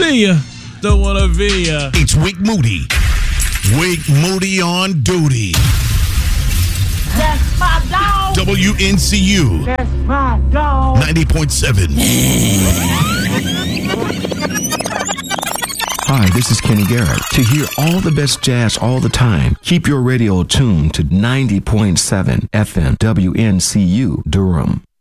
see ya. Don't wanna be ya. It's Wake Moody. Wake Moody on duty. That's my dog. WNCU. That's my dog. 90.7. Hi, this is Kenny Garrett. To hear all the best jazz all the time, keep your radio tuned to 90.7 FM WNCU Durham.